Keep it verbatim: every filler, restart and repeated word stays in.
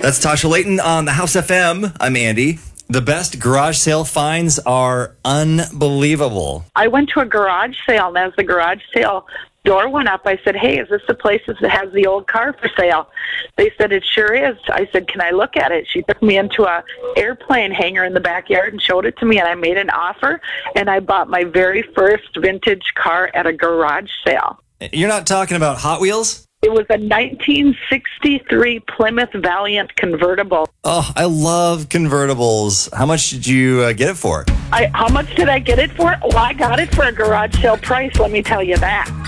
That's Tasha Layton on the House F M. I'm Andy. The best garage sale finds are unbelievable. I went to a garage sale, and as the garage sale door went up, I said, hey, is this the place that has the old car for sale? They said, it sure is. I said, can I look at it? She took me into a airplane hangar in the backyard and showed it to me, and I made an offer, and I bought my very first vintage car at a garage sale. You're not talking about Hot Wheels? It was a nineteen sixty-three Plymouth Valiant convertible. Oh, I love convertibles. How much did you uh, get it for? I, how much did I get it for? Well, I got it for a garage sale price, let me tell you that.